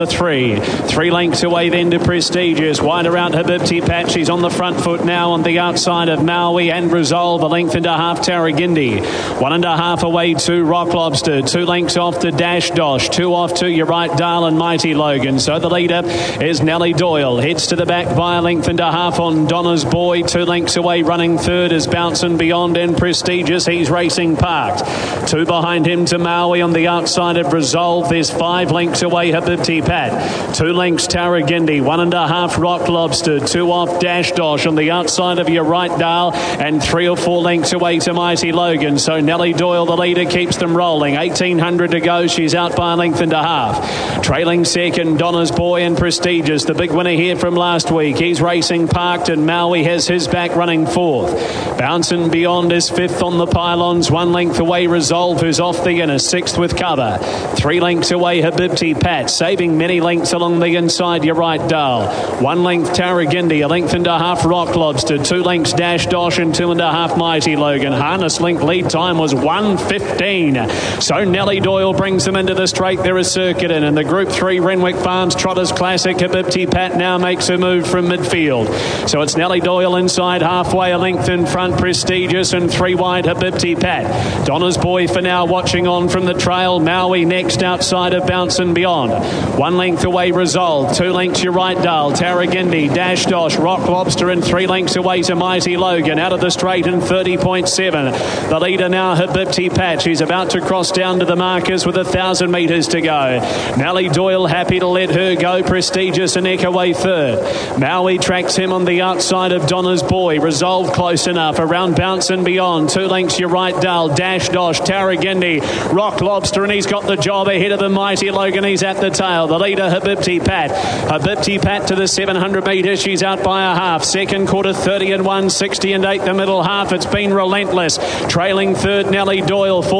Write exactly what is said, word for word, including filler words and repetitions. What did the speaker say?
Three. Three lengths away then to Prestigious. Wide around Habibti Pat. She's on the front foot now on the outside of Maui and Resolve. A length and a half Tarragindi. One and a half away to Rock Lobster. Two lengths off to Dash Dosh. Two off to Your Right Darl and Mighty Logan. So the leader is Nellie Doyle. Heads to the back by a length and a half on Donna's Boy. Two lengths away running third is Bouncing Beyond and Prestigious. He's racing parked. Two behind him to Maui on the outside of Resolve. There's five lengths away Habibti Pat. Two lengths Tarragindi, one and a half Rock Lobster, two off Dash Dosh on the outside of Your Right Darl, and three or four lengths away to Mighty Logan. So Nellie Doyle, the leader, keeps them rolling. eighteen hundred to go. She's out by a length and a half. Trailing second, Donna's Boy and Prestigious, the big winner here from last week. He's racing parked, and Maui has his back running fourth. Bouncing Beyond is fifth on the pylons. One length away Resolve, who's off the inner, sixth with cover. Three lengths away Habibti Pat, saving many lengths along the inside Your Right Darl. One length Tarragindi, a length and a half Rock Lobster, two lengths Dash Dosh and two and a half Mighty Logan. Harness link lead time was one fifteen. So Nellie Doyle brings them into the straight. There is Circuit in, and the Group three Renwick Farms Trotters Classic Habibti Pat now makes a move from midfield. So it's Nellie Doyle inside, halfway a length in front Prestigious, and three wide Habibti Pat. Donna's Boy for now watching on from the trail. Maui next outside of Bouncing Beyond. One length away Resolve, two lengths Your Right Darl, Tarragindi, Dash Dosh, Rock Lobster, and three lengths away to Mighty Logan. Out of the straight in thirty point seven. The leader now Habibti Pat. She's about to cross down to the markers with a thousand metres to go. Nellie Doyle happy to let her go. Prestigious and Eckaway third. Maui tracks him on the outside of Donna's Boy. Resolve close enough. Around Bouncing Beyond. Two lengths Your Right Darl, Dash Dosh, Tarragindi, Rock Lobster, and he's got the job ahead of the Mighty Logan. He's at the tail. The leader Habibti Pat. Habibti Pat to the seven hundred metres. She's out by a half. Second quarter thirty and one, sixty and eight the middle half. It's been relentless. Trailing third Nellie Doyle.